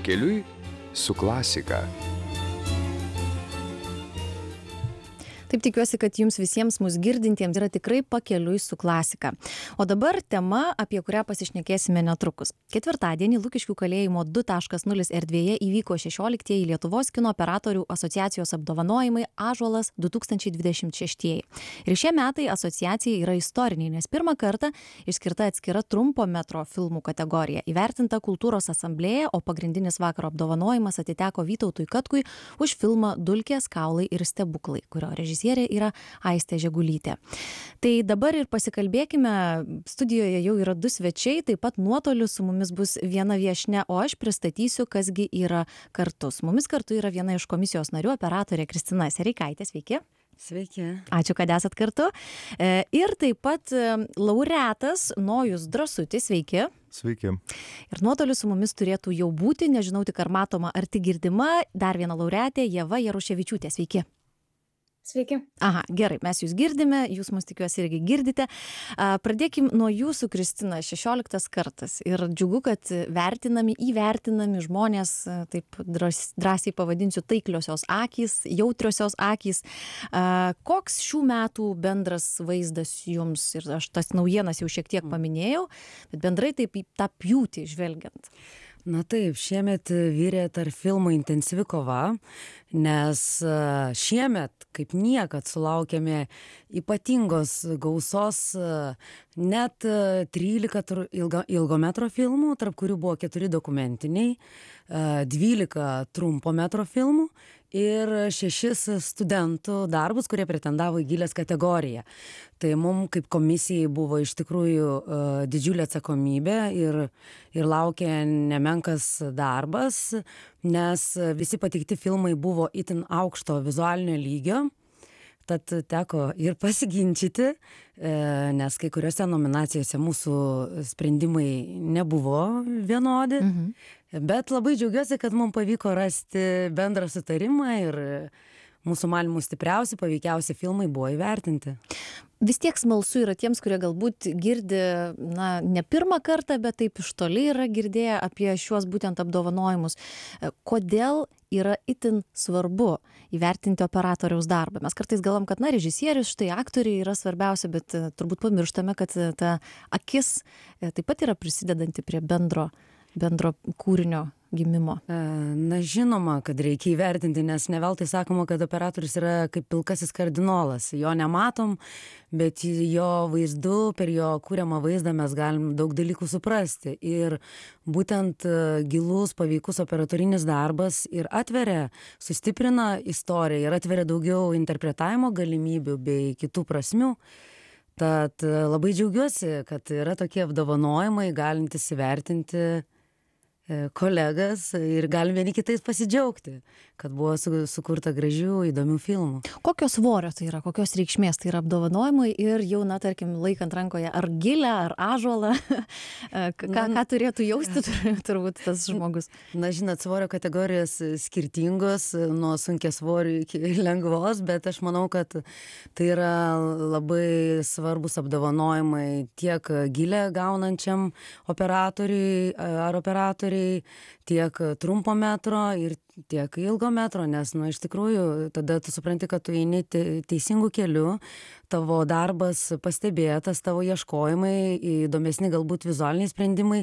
Pakeliui su klasika. Taip tikiuosi, kad jums visiems mus girdintiems yra tikrai pakeliui su klasika. O dabar tema, apie kurią pasišnekėsime netrukus. Ketvirtadienį Lukiškių kalėjimo 2.0 erdvėje įvyko 16-ieji Lietuvos kino operatorių asociacijos apdovanojimai Ąžuolas 2026. Ir šie metai asociacijai yra istoriniai, nes pirmą kartą išskirta atskira trumpo metro filmų kategorija. Įvertinta kultūros asamblėja, o pagrindinis vakaro apdovanojimas atiteko Vytautui Katkui už filmą Dulkės, kaulai ir stebuklai, kurio režisierė yra Aistė Žegulytė. Tai dabar ir pasikalbėkime, studijoje jau yra du svečiai, taip pat nuotoliu su mumis bus viena viešnia, o aš pristatysiu, kasgi yra kartu. Su mumis kartu yra viena iš komisijos narių, operatorė Kristina Sereikaitė, sveiki. Sveiki. Ačiū, kad esat kartu. Ir taip pat laureatas Nojus Drąsutis, sveiki. Sveiki. Ir nuotoliu su mumis turėtų jau būti, nežinau tik ar matoma, ar tik girdima, dar viena laureatė Ieva Jaruševičiūtė, sveiki. Sveiki. Aha, gerai, mes jūs girdime, jūs mus tikiuosi irgi girdite. Pradėkim nuo jūsų, Kristina, 16 kartas. Ir džiugu, kad įvertinami žmonės, taip drąsiai pavadinsiu, taikliosios akys, jautriosios akys. Koks šių metų bendras vaizdas jums? Ir aš tas naujienas jau šiek tiek paminėjau, bet bendrai taip į tą pjūtį žvelgiant. Na taip, šiemet vyrė tarp filmų intensyvi kova, nes šiemet kaip niekad sulaukėme ypatingos gausos net 13 ilgo metro filmų, tarp kurių buvo 4 dokumentiniai, 12 trumpo metro filmų ir 6 studentų darbus, kurie pretendavo į gilės kategoriją. Tai mums kaip komisijai buvo iš tikrųjų didžiulė atsakomybė ir laukia nemenkas darbas, nes visi pateikti filmai buvo itin aukšto vizualinio lygio. Tad teko ir pasiginčyti, nes kai kuriuose nominacijose mūsų sprendimai nebuvo vienodi, bet labai džiaugiuosi, kad mums pavyko rasti bendrą sutarimą ir mūsų manymų stipriausi, paveikiausi filmai buvo įvertinti. Vis tiek smalsu yra tiems, kurie galbūt girdi, ne pirmą kartą, bet taip iš toli yra girdėję apie šiuos būtent apdovanojimus. Kodėl yra itin svarbu įvertinti operatoriaus darbą? Mes kartais galvom, kad režisierius, štai aktoriai yra svarbiausia, bet turbūt pamirštame, kad ta akis taip pat yra prisidedanti prie bendro kūrinio gimimo. Na žinoma, kad reikia įvertinti, nes ne veltui sakoma, kad operatorius yra kaip pilkasis kardinolas. Jo nematom, bet jo vaizdu, per jo kūriamą vaizdą mes galim daug dalykų suprasti. Ir būtent gilus, paveikus operatorinis darbas ir atveria, sustiprina istoriją ir atveria daugiau interpretavimo galimybių bei kitų prasmių. Tad labai džiaugiuosi, kad yra tokie apdovanojimai, galintys įvertinti kolegas ir galim vieni kitais pasidžiaugti, kad buvo sukurta gražių, įdomių filmų. Kokios svorio tai yra, kokios reikšmės tai yra apdovanojimai ir jau, tarkim, laikant rankoje ar gilę, ar ąžuolą, ką turėtų jausti turbūt tas žmogus? Na, žinot, svorio kategorijos skirtingos, nuo sunkiasvorių iki lengvos, bet aš manau, kad tai yra labai svarbus apdovanojimai tiek gilę gaunančiam operatoriui ar operatoriui, tiek trumpo metro ir tiek ilgo metro, nes, iš tikrųjų, tada tu supranti, kad tu eini teisingų kelių, tavo darbas pastebėtas, tavo ieškojimai, įdomesni galbūt vizualiniai sprendimai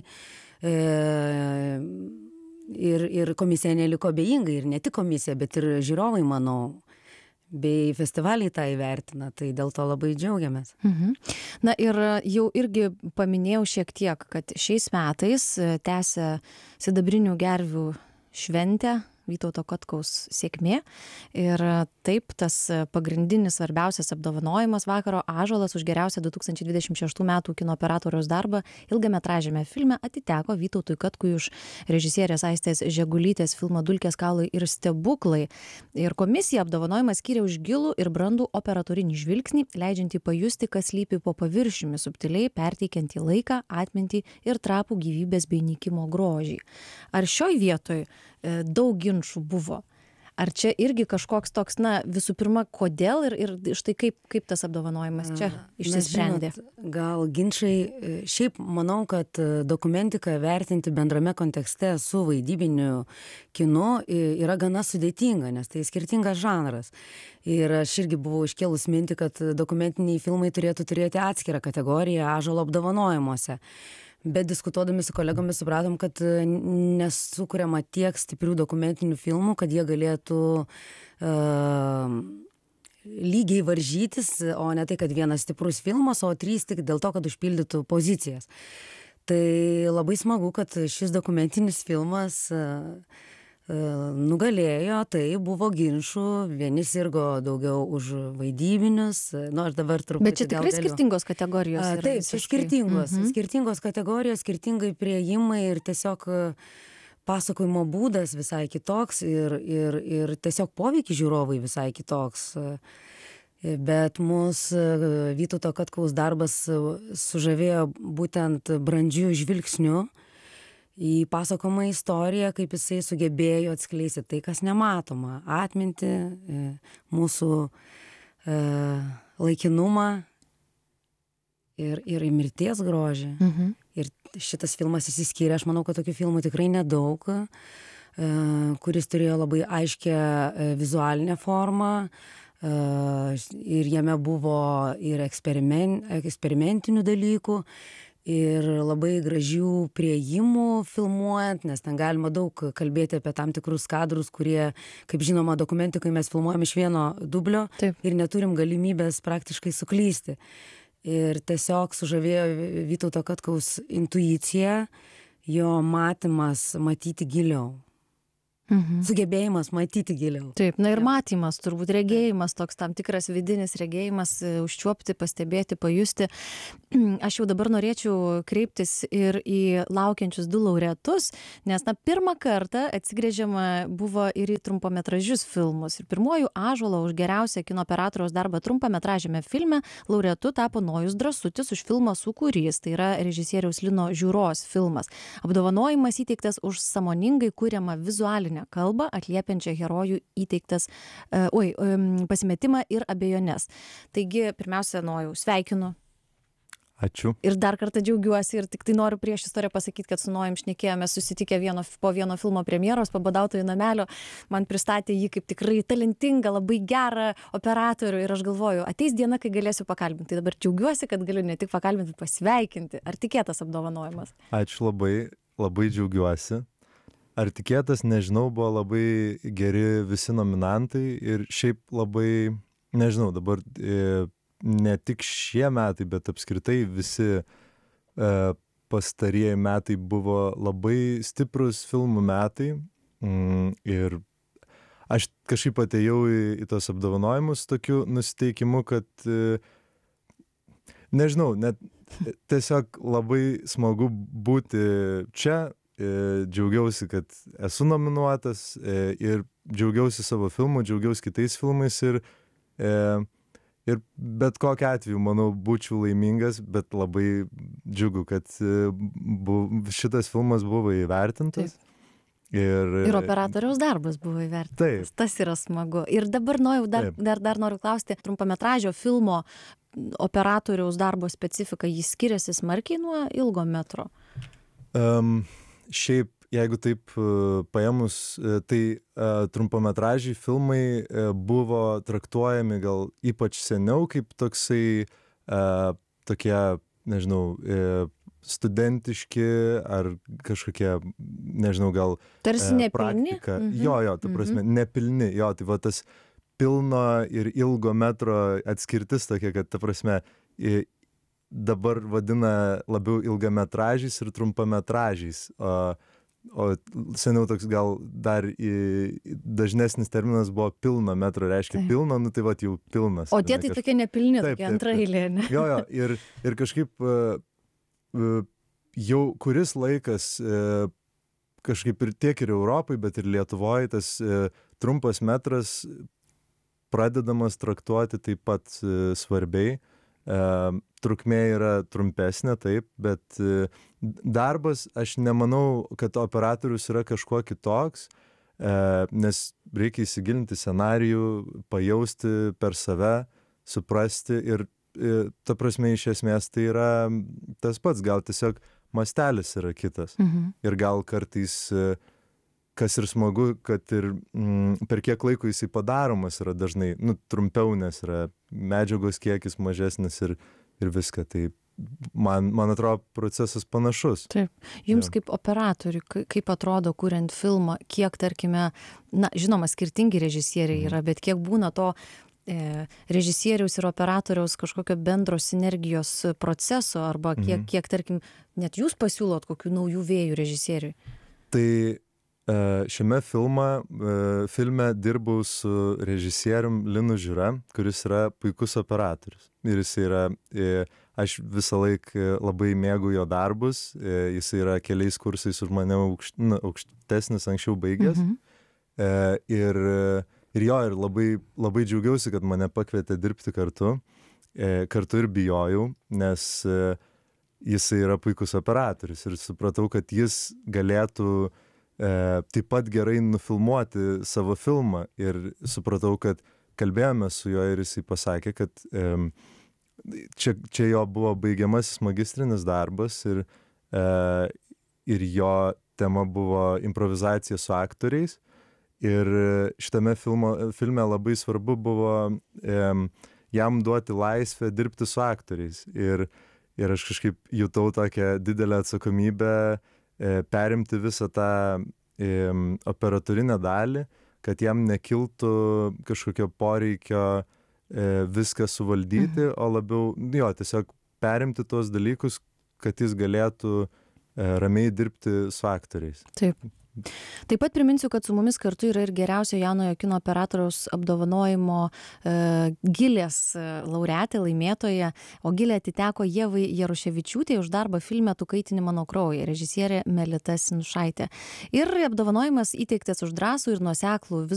ir komisija neliko abejinga, ir ne tik komisija, bet ir žiūrovai, manau, bei festivaliai tą įvertina, tai dėl to labai džiaugiamės. Na ir jau irgi paminėjau šiek tiek, kad šiais metais tęsia Sidabrinių gervių šventę Vytauto Katkaus sėkmė ir taip tas pagrindinis svarbiausias apdovanojimas vakaro Ąžuolas už geriausią 2026 metų kino operatoriaus darbą ilgametražiame filme atiteko Vytautui Katkui už režisierės Aistės Žegulytės filmą Dulkės, kaulai ir stebuklai. Ir komisija apdovanojimą skyrė už gilų ir brandų operatorinį žvilgsnį, leidžiantį pajusti, kas slypi po paviršiumi, subtiliai perteikiantį laiką, atmintį ir trapų gyvybės bei nykimo grožį. Ar šioj vietoj daug ginčų buvo? Ar čia irgi kažkoks toks, na, visų pirma, kodėl ir štai kaip tas apdovanojimas čia išsisprendė? Gal ginčai, šiaip manau, kad dokumentiką vertinti bendrame kontekste su vaidybiniu kinu yra gana sudėtinga, nes tai skirtingas žanras. Ir aš irgi buvau iškėlus mintį, kad dokumentiniai filmai turėtų turėti atskirą kategoriją Ąžuolo apdovanojimuose. Bet diskutuodami su kolegomis supratom, kad nesukuriama tiek stiprių dokumentinių filmų, kad jie galėtų lygiai varžytis, o ne tai, kad vienas stiprus filmas, o 3 tik dėl to, kad užpildytų pozicijas. Tai labai smagu, kad šis dokumentinis filmas nugalėjo, tai buvo ginčų, vieni sirgo daugiau už vaidybinius, aš dabar truputį. Bet čia tikrai skirtingos kategorijos yra. Taip, skirtingos kategorijos, skirtingai priėjimai ir tiesiog pasakojimo būdas visai kitoks ir tiesiog poveikis žiūrovai visai kitoks. Bet mus Vytauto Katkaus darbas sužavėjo būtent brandžių žvilgsnių į pasakojamą istoriją, kaip jisai sugebėjo atskleisti tai, kas nematoma, atmintį, mūsų laikinumą ir mirties grožį. Ir šitas filmas išsiskyrė, aš manau, kad tokių filmų tikrai nedaug, kuris turėjo labai aiškią vizualinę formą, ir jame buvo ir eksperimentinių dalykų, ir labai gražių priėjimų filmuojant, nes ten galima daug kalbėti apie tam tikrus kadrus, kurie, kaip žinoma, dokumentikai mes filmuojam iš vieno dublio. Taip. Ir neturim galimybės praktiškai suklysti. Ir tiesiog sužavėjo Vytauto Katkaus intuicija, jo matymas matyti giliau. Sugebėjimas matyti giliau. Taip, na ir matymas, turbūt regėjimas, toks tam tikras vidinis regėjimas, užčiuopti, pastebėti, pajusti. Aš jau dabar norėčiau kreiptis ir į laukiančius 2 laureatus, nes pirmą kartą atsigręžiama buvo ir į trumpametražius filmus. Ir pirmuoju Ąžuolo už geriausią kino operatoriaus darbą trumpametražiame filme laureatu tapo Nojus Drąsutis už filmą Sūkurys, tai yra režisieriaus Lino Žiūros filmas. Apdovanojimas įteiktas už sąmoningai kuriamą vizualinę kalbą, atliepiančią herojų įteiktas pasimetimą ir abejones. Taigi, pirmiausia, Nojau, sveikinu. Ačiū. Ir dar kartą džiaugiuosi ir tik tai noriu prieš istoriją pasakyti, kad su Nojum šnekėjome, susitikę po vieno filmo premjeros, po Badautojų namelio, man pristatė jį kaip tikrai talentingą, labai gerą operatorių ir aš galvoju, ateis diena, kai galėsiu pakalbinti. Tai dabar džiaugiuosi, kad galiu ne tik pakalbinti, pasveikinti. Ar tikėtas apdovanojimas? Ačiū labai džiaugiuosi. Ar tikėtas, nežinau, buvo labai geri visi nominantai ir šiaip labai, nežinau, dabar ne tik šie metai, bet apskritai visi pastarieji metai buvo labai stiprus filmų metai ir aš kažkaip atėjau į tos apdovanojimus tokiu nusiteikimu, kad nežinau, net tiesiog labai smagu būti čia. Džiaugiausi, kad esu nominuotas ir džiaugiausi savo filmu, džiaugiausi kitais filmais ir bet kokiu atveju, manau, būčiau laimingas, bet labai džiugu, kad šitas filmas buvo įvertintas. Ir operatoriaus darbas buvo įvertintas. Taip. Tas yra smagu. Ir dabar dar noriu klausti, trumpametražio filmo operatoriaus darbo specifika, jis skiriasi smarkiai nuo ilgo metro? Šiaip, jeigu taip paėmus, tai trumpametražiai filmai buvo traktuojami gal ypač seniau kaip toksai, tokie, nežinau, studentiški ar kažkokie, nežinau, gal tarsi nepilni? Praktika. Jo, ta prasme, nepilni. Jo, tai va tas pilno ir ilgo metro atskirtis tokia, kad ta prasme dabar vadina labiau ilgametražiais ir trumpametražiais, o seniau toks gal dar dažnesnis terminas buvo pilno metro, reiškia pilno, nu tai va jau pilnas. O tie tai tokie nepilni, tokie antraeilė, ne? Jo, ir kažkaip jau kuris laikas kažkaip ir tiek ir Europai, bet ir Lietuvoje tas trumpas metras pradedamas traktuoti taip pat svarbiai. Trukmė yra trumpesnė, taip, bet darbas, aš nemanau, kad operatorius yra kažkuo kitoks. nes reikia įsigilinti scenarijų, pajausti per save, suprasti ir ta prasme iš esmės tai yra tas pats, gal tiesiog mastelis yra kitas. Ir gal kartais, kas ir smagu, kad ir per kiek laiko jisai padaromas yra dažnai, trumpiau, nes yra medžiagos kiekis mažesnis ir viską. Tai man atrodo procesas panašus. Taip. Jums kaip operatoriui, kaip atrodo kuriant filmą, kiek, tarkime, žinoma, skirtingi režisieriai yra, bet kiek būna to režisieriaus ir operatoriaus kažkokio bendro sinergijos proceso, arba kiek, tarkim, net jūs pasiūlot kokių naujų vėjų režisieriui? Tai šiame filme dirbau su režisierium Linu Žiūra, kuris yra puikus operatorius. Ir jis yra, aš visą laiką labai mėgau jo darbus, jis yra keliais kursais už mane aukštesnis, anksčiau baigęs. Ir labai džiaugiausi, kad mane pakvietė dirbti kartu ir bijojau, nes jisai yra puikus operatorius ir supratau, kad jis galėtų taip pat gerai nufilmuoti savo filmą ir supratau, kad kalbėjome su juo ir jisai pasakė, kad čia jo buvo baigiamasis magistrinis darbas ir jo tema buvo improvizacija su aktoriais ir šitame filme labai svarbu buvo jam duoti laisvę dirbti su aktoriais ir aš kažkaip jutau tokią didelę atsakomybę perimti visą tą operatorinę dalį, kad jam nekiltų kažkokio poreikio viską suvaldyti, o labiau, tiesiog perimti tuos dalykus, kad jis galėtų ramiai dirbti su aktoriais. Taip. Taip pat priminsiu, kad su mumis kartu yra ir geriausio jaunojo kino operatoriaus apdovanojimo Gilės laureatė, laimėtoja, o Gilė atiteko Ievai Jaruševičiūtei už darbą filme Tu kaitini mano kraują, režisierė Melita Sinušaitė. Ir apdovanojimas įteiktas už drąsų ir nuoseklų